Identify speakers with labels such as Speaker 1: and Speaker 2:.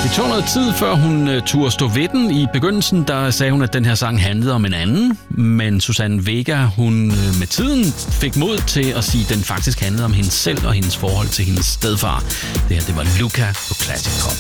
Speaker 1: Det tog noget tid, før hun turde stå ved den. I begyndelsen der sagde hun, at den her sang handlede om en anden. Men Suzanne Vega, hun med tiden fik mod til at sige, at den faktisk handlede om hende selv og hendes forhold til hendes stedfar. Det her, det var Luca på Classic Pop.